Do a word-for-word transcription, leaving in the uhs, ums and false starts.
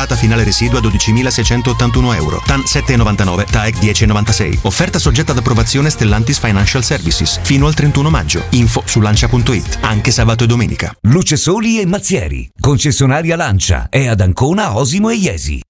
rata finale residua dodicimilaseicentottantuno euro. T A N sette virgola novantanove, T A E C dieci virgola novantasei. Offerta soggetta ad approvazione Stellantis Financial Services fino al trentuno maggio. Info su lancia punto it, anche sabato e domenica. Luce Soli e Mazzieri, concessionaria Lancia, è ad Ancona, Osimo e Iesi.